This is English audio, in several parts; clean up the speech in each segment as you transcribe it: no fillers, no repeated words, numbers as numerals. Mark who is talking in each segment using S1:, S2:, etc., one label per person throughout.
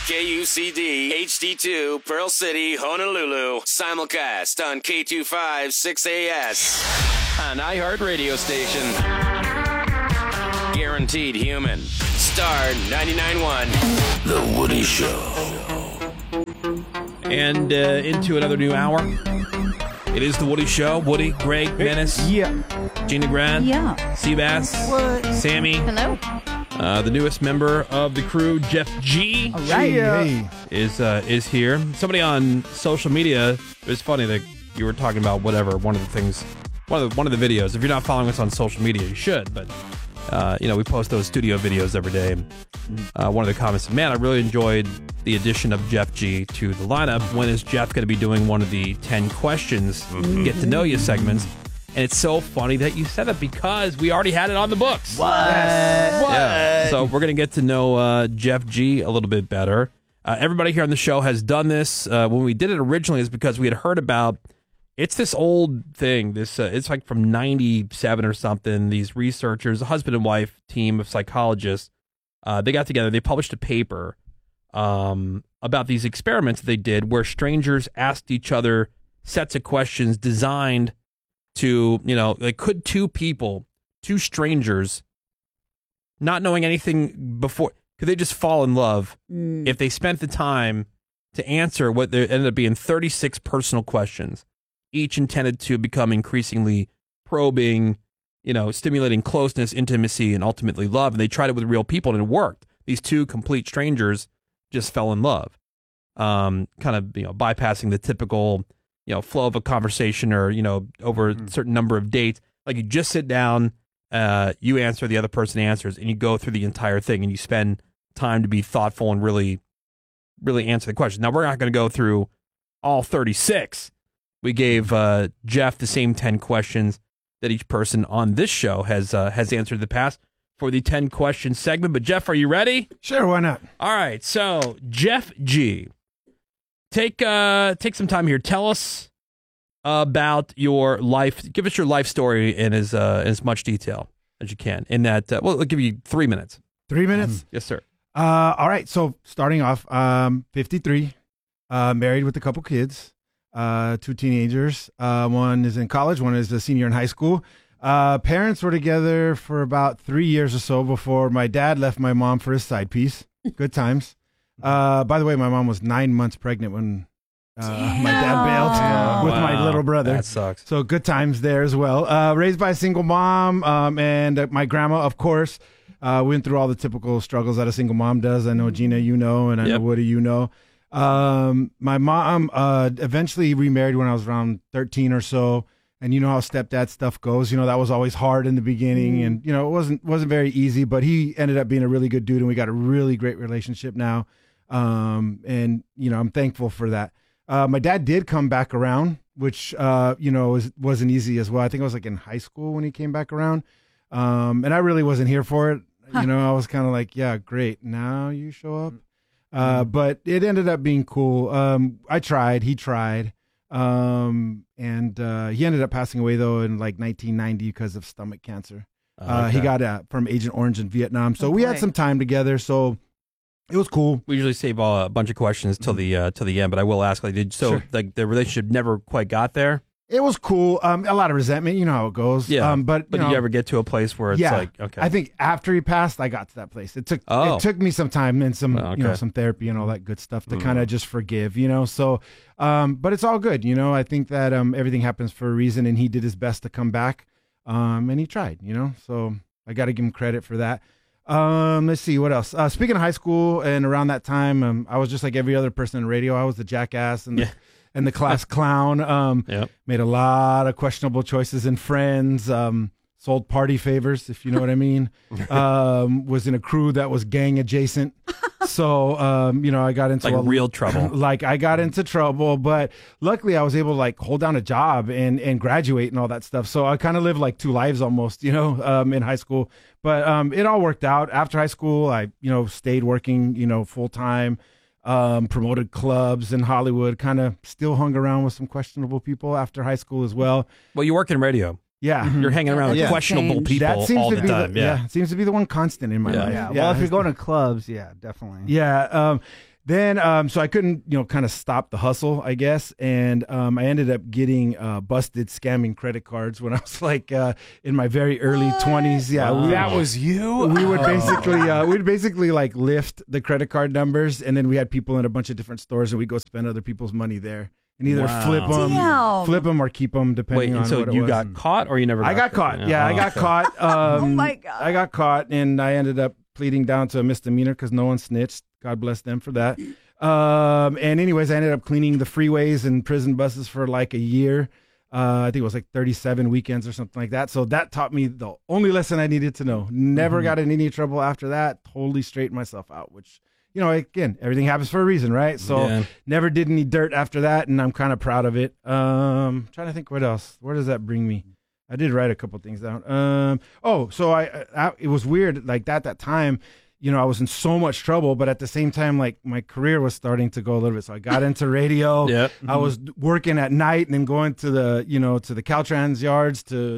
S1: KUCD HD2 Pearl City, Honolulu. Simulcast on K25 6AS. An iHeart radio station. Guaranteed human. Star 99.1.
S2: The Woody Show.
S3: And into another new hour. It is The Woody Show. Woody, Greg, Menace.
S4: Yeah.
S3: Gina Grant.
S5: Yeah.
S3: Seabass.
S5: What?
S3: Sammy.
S5: Hello.
S3: The newest member of the crew, Jeff G.
S5: All right.
S4: Hey.
S3: is here. Somebody on social media, it was funny that you were talking about whatever, one of the videos. If you're not following us on social media, you should, but we post those studio videos every day. One of the comments said, man, I really enjoyed the addition of Jeff G to the lineup. When is Jeff going to be doing one of the 10 questions, get to know you segments? And it's so funny that you said that because we already had it on the books.
S4: What?
S3: Yeah. So we're going to get to know Jeff G a little bit better. Everybody here on the show has done this. When we did it originally is because we had heard about, it's this old thing. It's like from 97 or something. These researchers, a husband and wife team of psychologists, they got together. They published a paper about these experiments that they did where strangers asked each other sets of questions designed to, could two strangers, not knowing anything before, could they just fall in love if they spent the time to answer what there ended up being 36 personal questions, each intended to become increasingly probing, stimulating closeness, intimacy, and ultimately love. And they tried it with real people, and it worked. These two complete strangers just fell in love, bypassing the typical flow of a conversation or, over a certain number of dates. Like you just sit down, you answer, the other person answers, and you go through the entire thing and you spend time to be thoughtful and really, really answer the question. Now, we're not going to go through all 36. We gave Jeff the same 10 questions that each person on this show has answered in the past for the 10 question segment. But Jeff, are you ready?
S4: Sure, why not?
S3: All right. So Jeff G, Take some time here. Tell us about your life. Give us your life story in as much detail as you can. In that, we'll give you 3 minutes.
S4: 3 minutes?
S3: Yes, sir.
S4: All right. So starting off, 53, married with a couple kids, 2 teenagers. One is in college. One is a senior in high school. Parents were together for about 3 years or so before my dad left my mom for his side piece. Good times. By the way, my mom was 9 months pregnant when my dad bailed with my little brother.
S3: That sucks.
S4: So good times there as well. Raised by a single mom, and my grandma, of course, went through all the typical struggles that a single mom does. I know Gina, and I know Woody, my mom eventually remarried when I was around 13 or so. And you know how stepdad stuff goes. That was always hard in the beginning, and it wasn't very easy. But he ended up being a really good dude, and we got a really great relationship now. And I'm thankful for that. My dad did come back around, which wasn't easy as well. I think I was like in high school when he came back around, and I really wasn't here for it. I was kind of like, yeah, great, now you show up. But it ended up being cool. I tried, he tried. And he ended up passing away though in like 1990 because of stomach cancer. He got from Agent Orange in Vietnam. So we had some time together. So it was cool.
S3: We usually save a bunch of questions till the end, but I will ask, the relationship never quite got there?
S4: It was cool. A lot of resentment, you know how it goes.
S3: Yeah.
S4: But
S3: did you ever get to a place where it's like, okay.
S4: I think after he passed, I got to that place. It took me some time and some some therapy and all that good stuff to kind of just forgive, So, but it's all good, I think that everything happens for a reason, and he did his best to come back, and he tried, So I got to give him credit for that. Let's see what else. Speaking of high school, and around that time, I was just like every other person in radio. I was the jackass and the class clown. Made a lot of questionable choices in Friends. Sold party favors, if you know what I mean. Was in a crew that was gang adjacent. So, I got into
S3: real trouble.
S4: I got into trouble, but luckily I was able to hold down a job and graduate and all that stuff. So I kind of lived like 2 lives almost, in high school. But it all worked out. After high school, I, stayed working, full time. Promoted clubs in Hollywood, kind of still hung around with some questionable people after high school as well.
S3: Well, you work in radio.
S4: Yeah.
S3: You're hanging around with
S2: that's
S3: questionable
S2: insane.
S3: people
S4: That seems
S3: all
S4: to
S3: the
S4: be
S3: time.
S4: the, seems to be the one constant in my life.
S2: Yeah. Well, if you're going to clubs, yeah, definitely.
S4: Yeah. Then, so I couldn't, kind of stop the hustle, I guess. And I ended up getting busted scamming credit cards when I was like in my very early 20s. Yeah.
S1: That was you?
S4: We would basically like lift the credit card numbers, and then we had people in a bunch of different stores, and we go spend other people's money there and either flip them or keep them, depending on
S3: so
S4: what it
S3: you
S4: was.
S3: got caught, or you never?
S4: I got caught. Yeah, I got caught.
S5: Oh my God.
S4: I got caught, and I ended up pleading down to a misdemeanor because no one snitched. God bless them for that. And anyways, I ended up cleaning the freeways and prison buses for like a year. I think it was like 37 weekends or something like that. So that taught me the only lesson I needed to know. Never got in any trouble after that. Totally straightened myself out, which, again, everything happens for a reason, right? So never did any dirt after that, and I'm kind of proud of it. Trying to think what else. Where does that bring me? I did write a couple things down. So I it was weird like that time. I was in so much trouble, but at the same time, like my career was starting to go a little bit. So I got into radio. I was working at night and then going to the, to the Caltrans yards to,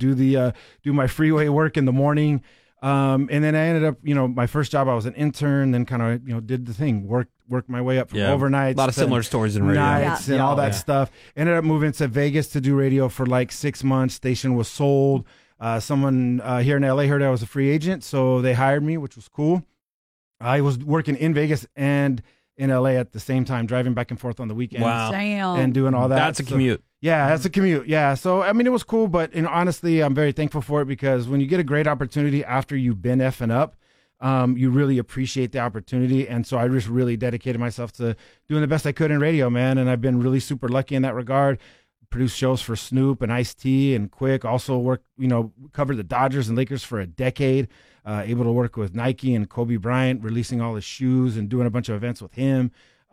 S4: do my freeway work in the morning. And then I ended up, my first job, I was an intern, then kind of, did the thing, worked my way up from overnight.
S3: A lot of similar stories in radio.
S4: Nights and all that stuff. Ended up moving to Vegas to do radio for like 6 months. Station was sold. Someone here in LA heard I was a free agent, so they hired me, which was cool. I was working in Vegas and in LA at the same time, driving back and forth on the weekends.
S3: Wow.
S5: Damn.
S4: And doing all that.
S3: That's a commute.
S4: Yeah, that's a commute. Yeah. So, I mean, it was cool, but honestly, I'm very thankful for it because when you get a great opportunity after you've been effing up, you really appreciate the opportunity. And so I just really dedicated myself to doing the best I could in radio, man. And I've been really super lucky in that regard. Produced shows for Snoop and Ice-T and Quick. Also worked, covered the Dodgers and Lakers for a decade. Able to work with Nike and Kobe Bryant, releasing all his shoes and doing a bunch of events with him.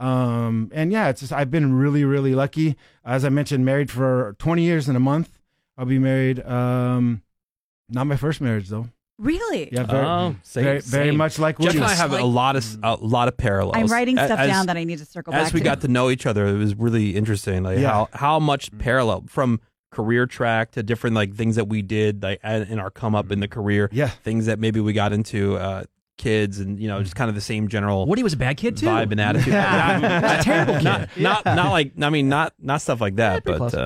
S4: And yeah, it's just, I've been really, really lucky. As I mentioned, married for 20 years in a month. I'll be married. Not my first marriage though.
S5: Really?
S4: Yeah, very much like
S3: Jeff
S4: Woody.
S3: and I have a lot of parallels.
S5: I'm writing stuff down that I need to circle back to.
S3: As we got to know each other, it was really interesting. Like how much parallel from career track to different like things that we did like in our come up in the career.
S4: Yeah,
S3: things that maybe we got into. Kids and just kind of the same general.
S6: Woody was a bad kid too.
S3: Vibe and attitude.
S6: A terrible kid.
S3: Not stuff like that. But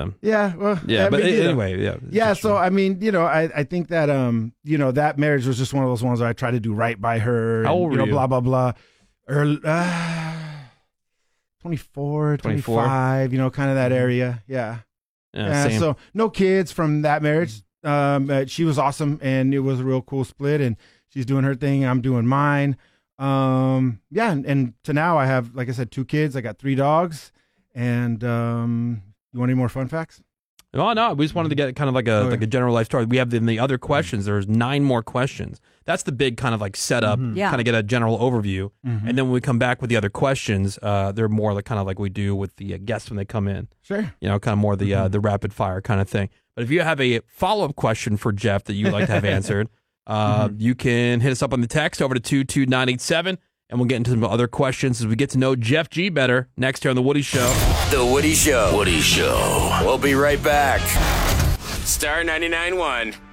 S3: anyway.
S4: Yeah. So I mean, I think that that marriage was just one of those ones where I tried to do right by her.
S3: How old were you?
S4: Blah blah blah. 24, 25. Kind of that area. Yeah.
S3: Same.
S4: So no kids from that marriage. She was awesome, and it was a real cool split, and she's doing her thing, I'm doing mine. And to now I have, like I said, 2 kids. I got 3 dogs. And you want any more fun facts?
S3: Oh, no, we just wanted to get kind of like a general life story. We have in the other questions, there's 9 more questions. That's the big kind of like setup, kind of get a general overview. And then when we come back with the other questions, they're more like kind of like we do with the guests when they come in.
S4: Sure.
S3: Kind of more the rapid fire kind of thing. But if you have a follow-up question for Jeff that you'd like to have answered, you can hit us up on the text over to 22987, and we'll get into some other questions as we get to know Jeff G better next here on The Woody Show.
S1: The Woody Show. Woody Show. We'll be right back. Star 99.1.